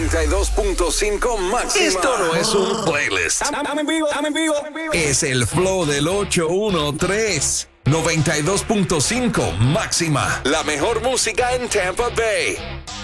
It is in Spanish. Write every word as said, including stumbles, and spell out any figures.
noventa y dos punto cinco máxima. Esto no es un playlist. Dame en vivo, dame en vivo. Es el flow del ochocientos trece. noventa y dos punto cinco máxima. La mejor música en Tampa Bay.